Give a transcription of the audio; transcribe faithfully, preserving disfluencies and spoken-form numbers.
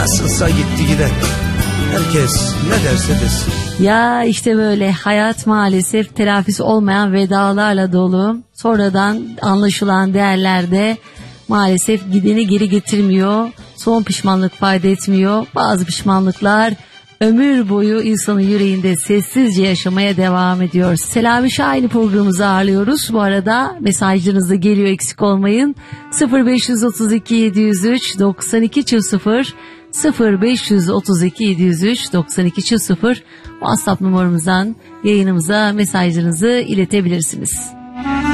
Nasılsa gitti gider. Herkes ne derse desin. Ya işte böyle hayat maalesef telafisi olmayan vedalarla dolu. Sonradan anlaşılan değerler de maalesef gideni geri getirmiyor. Son pişmanlık fayda etmiyor. Bazı pişmanlıklar ömür boyu insanın yüreğinde sessizce yaşamaya devam ediyor. Selami Şahin'i programımıza ağırlıyoruz. Bu arada mesajlarınız da geliyor, eksik olmayın. sıfır beş otuz iki yedi yüz üç doksan iki sıfır sıfır beş otuz iki yedi yüz üç doksan iki sıfır WhatsApp numaramızdan yayınımıza mesajlarınızı iletebilirsiniz.